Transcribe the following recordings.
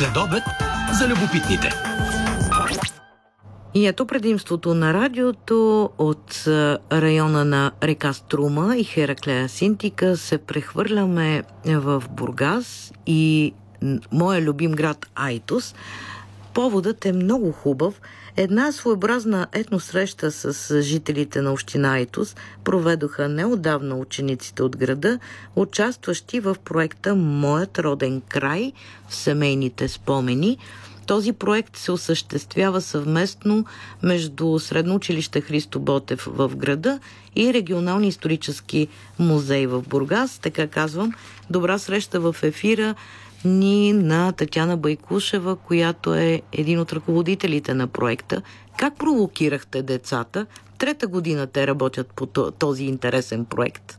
Следобед за любопитните. И ето предимството на радиото. От района на река Струма и Хераклея Синтика се прехвърляме в Бургас и моя любим град Айтос. Поводът е много хубав. Една своеобразна етносреща с жителите на община Айтос проведоха неотдавна учениците от града, участващи в проекта Моят роден край в семейните спомени. Този проект се осъществява съвместно между Средно училище Христо Ботев в града и Регионалния исторически музей в Бургас. Така казвам, добра среща в ефира ни на Татяна Байкушева, която е един от ръководителите на проекта. Как провокирахте децата? Трета година те работят по този интересен проект.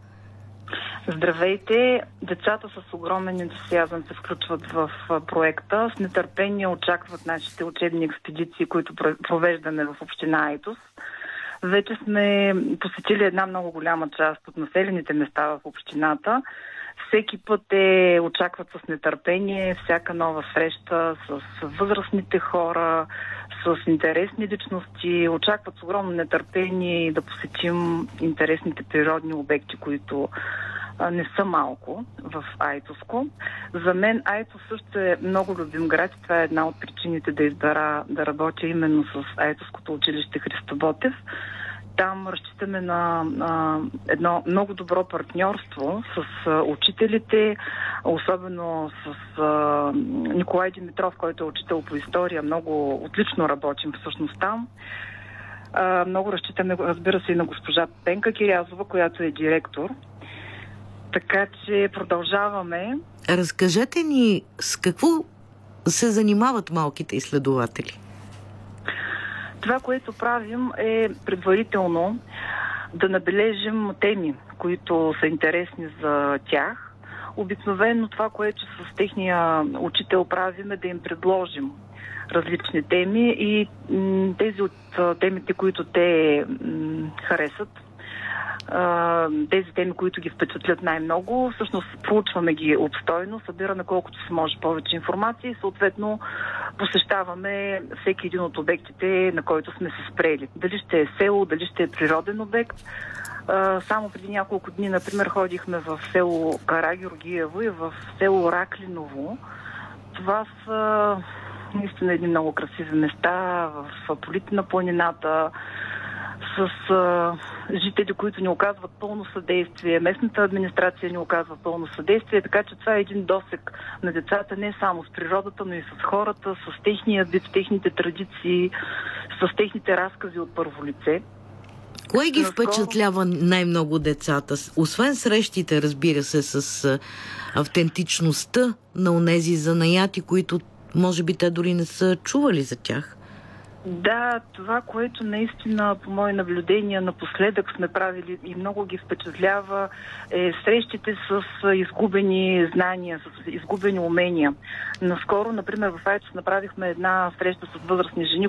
Здравейте! Децата с огромен ентусиазъм се включват в проекта. С нетърпение очакват нашите учебни експедиции, които провеждаме в община Айтос. Вече сме посетили една много голяма част от населените места в общината. Всеки път те очакват с нетърпение всяка нова среща с възрастните хора, с интересни личности. Очакват с огромно нетърпение да посетим интересните природни обекти, които не са малко в Айтоско. За мен Айтос също е много любим град. Това е една от причините да избера да работя именно с Айтоското училище Христо Ботев. Там разчитаме на едно много добро партньорство с учителите, особено с Николай Димитров, който е учител по история. Много отлично работим всъщност там. Много разчитаме, разбира се, и на госпожа Пенка Кирязова, която е директор. Така че продължаваме. Разкажете ни с какво се занимават малките изследователи? Това, което правим, е предварително да набележим теми, които са интересни за тях. Обикновено това, което с техния учител правим, е да им предложим различни теми и тези от темите, които те харесат, тези теми, които ги впечатлят най-много, всъщност проучваме ги обстойно, събираме колкото се може повече информация и съответно посещаваме всеки един от обектите, на който сме се спрели. Дали ще е село, дали ще е природен обект. Само преди няколко дни, например, ходихме в село Карагеоргиево и в село Раклиново. Това са наистина едни много красиви места в полите на планината, с жители, които ни оказват пълно съдействие. Местната администрация ни оказва пълно съдействие, така че това е един досег на децата не само с природата, но и с хората, с техния бит, техните традиции, с техните разкази от първо лице. Кое ги впечатлява най-много децата? Освен срещите, разбира се, с автентичността на онези занаяти, които може би те дори не са чували за тях. Да, това, което наистина по мои наблюдения напоследък сме правили и много ги впечатлява, е срещите с изгубени знания, с изгубени умения. Наскоро, например, в Айтос направихме една среща с възрастни жени,